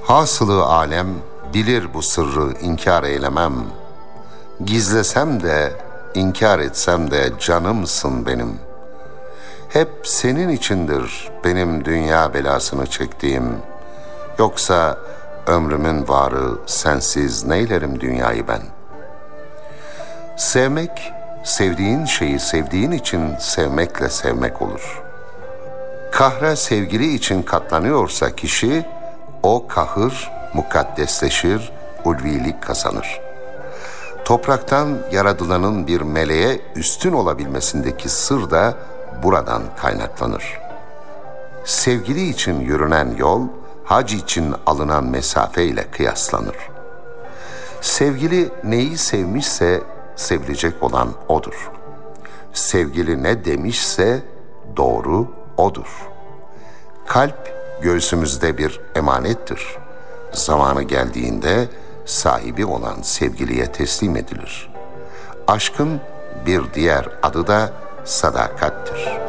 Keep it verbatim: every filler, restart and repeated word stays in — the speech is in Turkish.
Hasılı alem bilir bu sırrı, inkar eylemem. Gizlesem de, inkar etsem de canımsın benim. Hep senin içindir benim dünya belasını çektiğim. Yoksa ömrümün varı sensiz neylerim dünyayı ben. Sevmek, sevdiğin şeyi sevdiğin için sevmekle sevmek olur. Kahre sevgili için katlanıyorsa kişi, o kahır mukaddesleşir, ulvilik kazanır. Topraktan yaradılanın bir meleğe üstün olabilmesindeki sır da buradan kaynaklanır. Sevgili için yürünen yol, hac için alınan mesafe ile kıyaslanır. Sevgili neyi sevmişse sevilecek olan odur. Sevgili ne demişse doğru odur. Kalp göğsümüzde bir emanettir. Zamanı geldiğinde sahibi olan sevgiliye teslim edilir. Aşkın bir diğer adı da sadakattir.